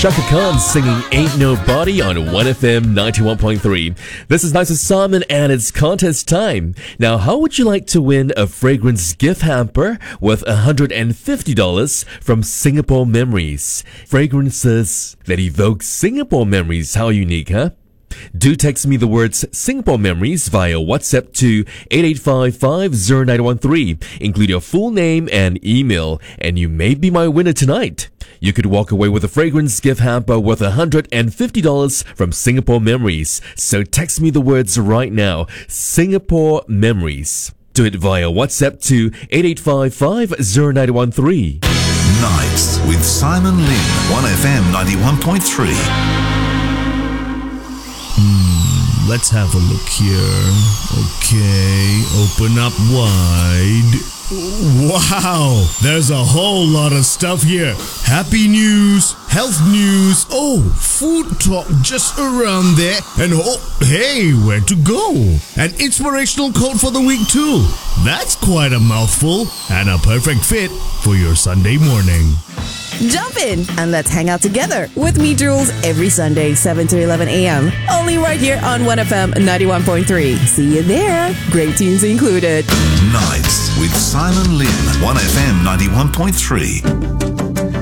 Shaka Khan singing Ain't Nobody on 1FM 91.3. This is Nice with Simon and it's contest time. Now, how would you like to win a fragrance gift hamper worth $150 from Singapore Memories? Fragrances that evoke Singapore memories. How unique, huh? Do text me the words Singapore Memories via WhatsApp to 88550913. Include your full name and email, and you may be my winner tonight. You could walk away with a fragrance gift hamper worth $150 from Singapore Memories. So text me the words right now, Singapore Memories. Do it via WhatsApp to 88550913. Nights with Simon Lim, 1FM 91.3. Let's have a look here. Okay, open up wide. Wow, there's a whole lot of stuff here. Happy news, health news, food talk just around there. And hey, where to go? An inspirational quote for the week too. That's quite a mouthful and a perfect fit for your Sunday morning. Jump in and let's hang out together with me, Jules, every Sunday, 7 to 11 a.m. Only right here on 1FM 91.3. See you there. Great tunes included. Nights with Simon Lim, 1FM 91.3.